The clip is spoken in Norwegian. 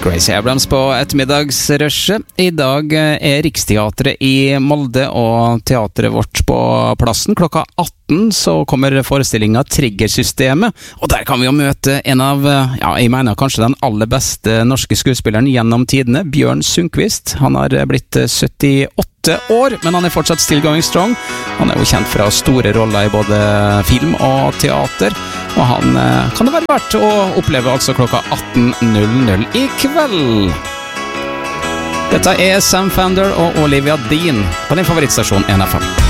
Gracie Abrams på ettermiddagsrushet. I dag er Riksteatret i Molde og teatret vårt på plassen. Klokka 18 så kommer forestillingen Triggersystemet, og der kan vi jo møte en av, jeg mener kanskje den aller beste norske skuespilleren gjennom tidene, Bjørn Sundquist. Han har blitt 78 år, men han er fortsatt still going strong. Han er jo kjent fra store roller i både film og teater, og han kan det være verdt å oppleve altså klokka 18.00 i kveld. Dette er Sam Fender og Olivia Dean på din favorittstasjon NFM.